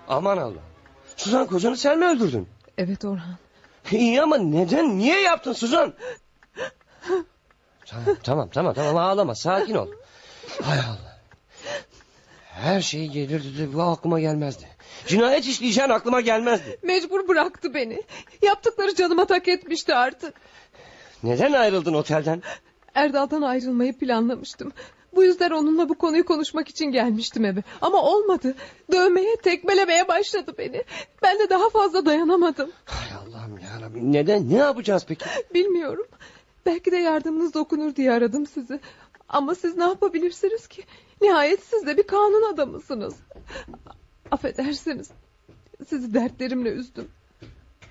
Aman Allah. Suzan, kocanı sen mi öldürdün? Evet Orhan. İyi ama neden? Niye yaptın Suzan? Tamam ağlama, sakin ol. Hay Allah. Her şey gelirdi de bu aklıma gelmezdi. Cinayet işleyeceğin aklıma gelmezdi. Mecbur bıraktı beni. Yaptıkları canıma tak etmişti artık. Neden ayrıldın otelden? Erdal'dan ayrılmayı planlamıştım. Bu yüzden onunla bu konuyu konuşmak için gelmiştim eve. Ama olmadı. Dövmeye, tekmelemeye başladı beni. Ben de daha fazla dayanamadım. Hay Allah'ım yarabbim. Neden? Ne yapacağız peki? Bilmiyorum. Belki de yardımınız dokunur diye aradım sizi. Ama siz ne yapabilirsiniz ki? Nihayet siz de bir kanun adamısınız. Affedersiniz. Sizi dertlerimle üzdüm.